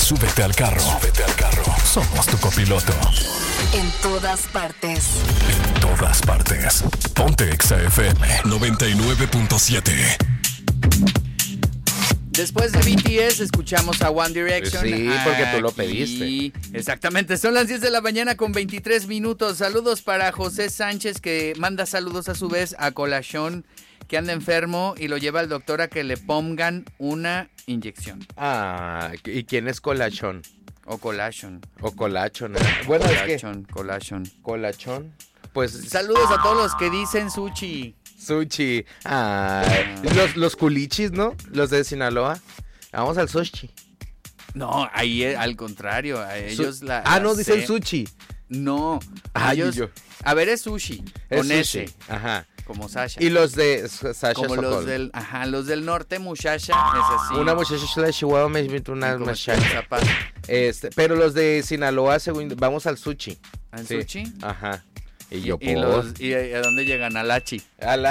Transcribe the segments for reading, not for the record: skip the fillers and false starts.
Súbete al carro. Somos tu copiloto. En todas partes. En todas partes. Ponte Exa FM 99.7. Después de BTS escuchamos a One Direction. Sí, porque tú lo pediste. Exactamente, son las 10 de la mañana con 23 minutos. Saludos para José Sánchez, que manda saludos a su vez a Colachón, que anda enfermo y lo lleva al doctor a que le pongan una inyección. Ah, ¿y quién es Colachón? O Colachón. O Colachón, ¿eh? Bueno, Colachón. Pues saludos a todos los que dicen sushi. Sushi. Los culichis, ¿no? Los de Sinaloa. Vamos al sushi. No, ahí al contrario, a ellos no, dicen sushi. No, ellos... yo. A ver, es sushi. Es con sushi. S. Ajá. Como Sasha. Y los de Sasha como Sokol. los del norte, muchacha, es así. Una muchacha de Chihuahua me invitó una muchacha. Pero los de Sinaloa, según, vamos al sushi. ¿Al sushi? Ajá. Y ¿Y a dónde llegan? Al Hachi.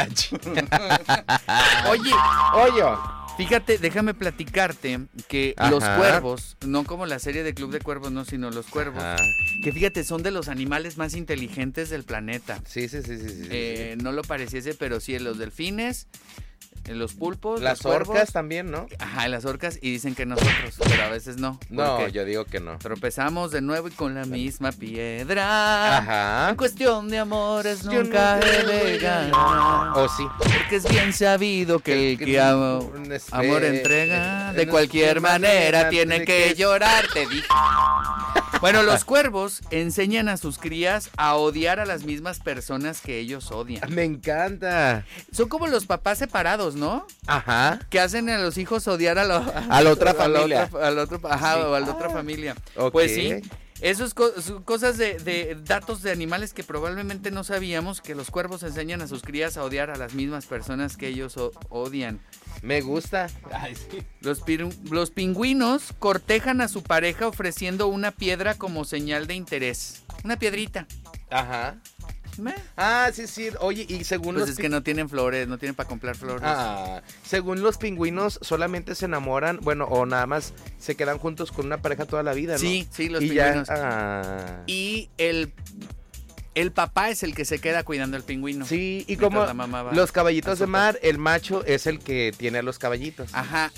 Oye. Fíjate, déjame platicarte que los cuervos, no como la serie de Club de Cuervos, no, sino los cuervos, que fíjate, son de los animales más inteligentes del planeta. Sí. No lo pareciese, pero sí, los delfines, los pulpos, las los orcas cuervos, también, ¿no? Ajá, las orcas, y dicen que nosotros, pero a veces no. No, yo digo que no. Tropezamos de nuevo y con la misma piedra. Ajá. En cuestión de amores nunca he de ganar. Oh, sí. Porque es bien sabido que el que amor entrega, de cualquier manera tiene que llorar, te dije. Bueno, los cuervos enseñan a sus crías a odiar a las mismas personas que ellos odian. Me encanta. Son como los papás separados, ¿no? Ajá. Que hacen a los hijos odiar a la otra familia. O a la otra familia. Okay. Pues sí. Eso es cosas de datos de animales que probablemente no sabíamos, que los cuervos enseñan a sus crías a odiar a las mismas personas que ellos odian. Me gusta. Ay, sí. Los pingüinos cortejan a su pareja ofreciendo una piedra como señal de interés. Una piedrita. Ajá. Sí. Oye, y según pues es que no tienen flores, no tienen para comprar flores. Según los pingüinos solamente se enamoran, bueno, o nada más se quedan juntos con una pareja toda la vida, ¿no? Sí, los pingüinos. Y el papá es el que se queda cuidando al pingüino. Sí, y como los caballitos de mar, el macho es el que tiene a los caballitos. Ajá,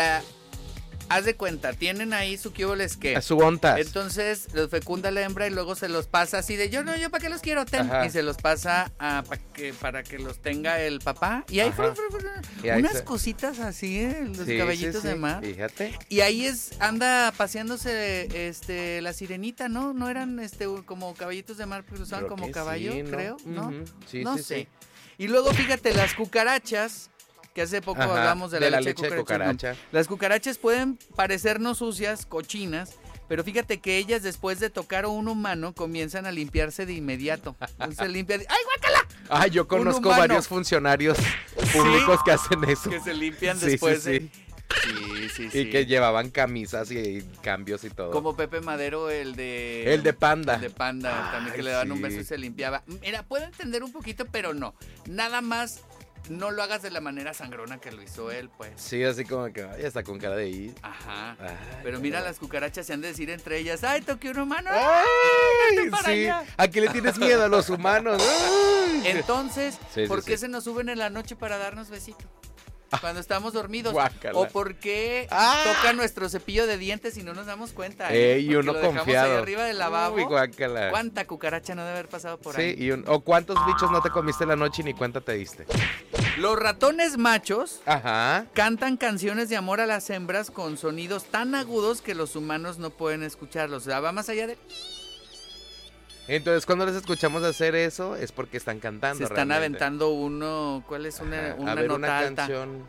haz de cuenta, tienen ahí su quíboles que. A su ontas. Entonces los fecunda la hembra y luego se los pasa así de yo para qué los quiero, y se los pasa para que los tenga el papá. Y ahí unas cositas así, los caballitos de mar. Fíjate. Y ahí anda paseándose la sirenita, ¿no? No eran como caballitos de mar, pero usaban como caballo, sí, creo, ¿no? Sí, no sé. Y luego fíjate, las cucarachas, que hace poco hablamos de la leche de cucaracha. Las cucarachas pueden parecernos sucias, cochinas, pero fíjate que ellas después de tocar a un humano comienzan a limpiarse de inmediato. Entonces limpian. ¡Ay, guácala! Yo conozco varios funcionarios públicos que hacen eso. Que se limpian después de... Sí. Y que llevaban camisas y cambios y todo. Como Pepe Madero, el de Panda. El de Panda, también que le daban un beso y se limpiaba. Mira, puedo entender un poquito, pero no. Nada más no lo hagas de la manera sangrona que lo hizo él, pues. Sí, así como que ya está con cara de ir. Ajá. Pero mira, las cucarachas se han de decir entre ellas, ¡ay, toqué un humano! ¡Ay! Sí. ¿A qué le tienes miedo a los humanos? ¡Ay! Entonces, ¿por qué se nos suben en la noche para darnos besitos? Cuando estamos dormidos. Guácala. O por qué toca nuestro cepillo de dientes y no nos damos cuenta. Y uno lo confiado. Ahí arriba del lavabo. Uy, guácala. ¿Cuánta cucaracha no debe haber pasado por ahí? Sí, o cuántos bichos no te comiste la noche y ni cuenta te diste. Los ratones machos cantan canciones de amor a las hembras con sonidos tan agudos que los humanos no pueden escucharlos. O sea, va más allá de... Entonces, cuando les escuchamos hacer eso, es porque están cantando. Se están aventando uno. ¿Cuál es una nota una alta? Canción,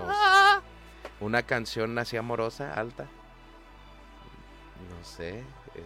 una canción así amorosa, alta. No sé,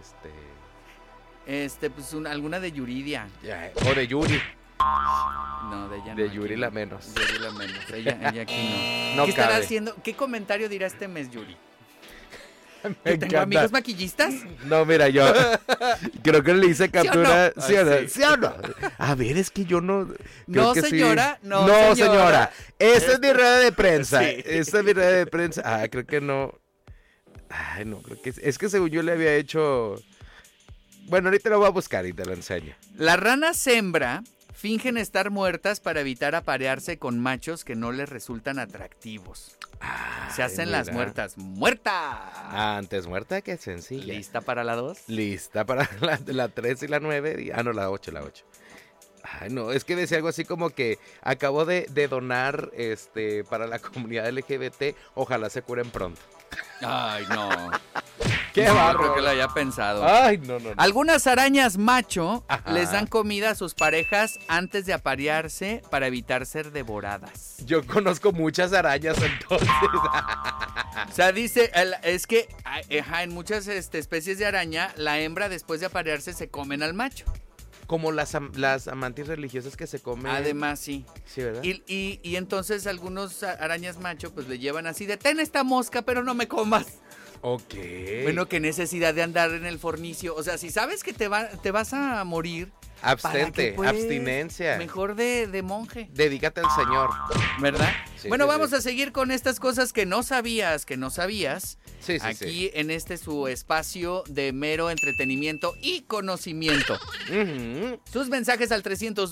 pues alguna de Yuridia. O de Yuri. No, de ella no. De Yuri la menos. De Yuri la menos. Ella aquí no. ¿Qué cabe. estará haciendo? ¿Qué comentario dirá este mes, Yuri? Me ¿Tengo amigos maquillistas? No, mira, yo creo que le hice captura. ¿Sí o no? ¿Sí o no? A ver, es que yo no... No, señora. Sí. No, señora. Esta es mi rueda de prensa. Sí. Esta es mi rueda de prensa. Creo que no. Ay, no, creo que es que según yo le había hecho... Bueno, ahorita lo voy a buscar y te lo enseño. Las ranas hembra fingen estar muertas para evitar aparearse con machos que no les resultan atractivos. Se hacen las muertas. ¡Muerta! Antes muerta que sencilla. ¿Lista para la 2? Lista para la 3 y la 9. No, la 8. Ay, no, es que decía algo así como que acabo de donar para la comunidad LGBT. Ojalá se curen pronto. Ay, no. Qué barro. Creo que lo haya pensado. Ay, no. Algunas arañas macho les dan comida a sus parejas antes de aparearse para evitar ser devoradas. Yo conozco muchas arañas entonces. O sea, dice, es que en muchas especies de araña, la hembra después de aparearse se comen al macho. Como las amantes religiosas que se comen. Además, sí. Sí, ¿verdad? Y entonces algunos arañas macho pues le llevan así de, ten esta mosca, pero no me comas. Ok. Bueno, qué necesidad de andar en el fornicio. O sea, si sabes que te vas a morir... Abstente, pues, abstinencia. Mejor de monje. Dedícate al Señor. ¿Verdad? Sí, bueno, sí, vamos sí. a seguir con estas cosas que no sabías. Sí, aquí en su espacio de mero entretenimiento y conocimiento. Sus mensajes al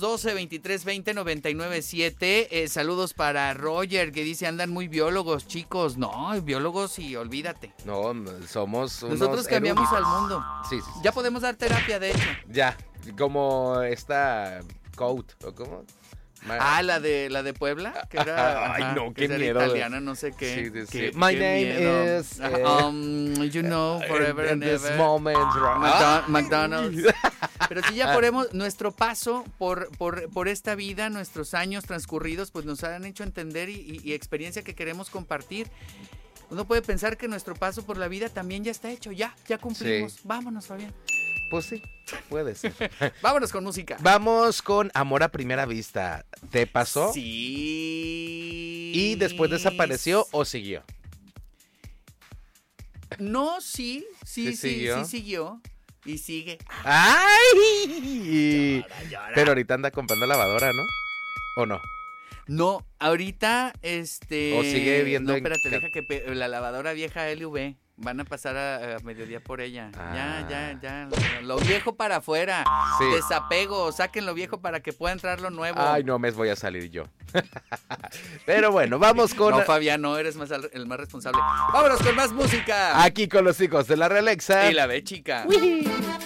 312-2320-997. Saludos para Roger, que dice, andan muy biólogos, chicos. No, biólogos y olvídate. No, somos unos Nosotros cambiamos eruditos. al mundo. Sí. Ya podemos dar terapia, de hecho. Ya, como esta Coat, ¿o cómo? La de Puebla, que era... Ay, no, qué era miedo. italiana, no sé qué. Sí. My name is... you know, forever and this ever. moment, McDonald's. Pero si ya ponemos nuestro paso por esta vida, nuestros años transcurridos, pues nos han hecho entender y experiencia que queremos compartir. Uno puede pensar que nuestro paso por la vida también ya está hecho, ya cumplimos. Sí. Vámonos, Fabián. Pues sí, puede ser. Vámonos con música. Vamos con Amor a Primera Vista. ¿Te pasó? Sí. ¿Y después desapareció o siguió? No, sí siguió. Y sigue. ¡Ay! Llora. Pero ahorita anda comprando lavadora, ¿no? ¿O no? No, ahorita, O sigue viendo... No, espérate, deja que la lavadora vieja LV... Van a pasar a mediodía por ella. Ya. Lo viejo para afuera. Sí. Desapego. Saquen lo viejo para que pueda entrar lo nuevo. Ay, no me voy a salir yo. Pero bueno, vamos con... No, Fabián, no eres el más responsable. Vámonos con más música. Aquí con los hijos de la Realexa. Y la B chica.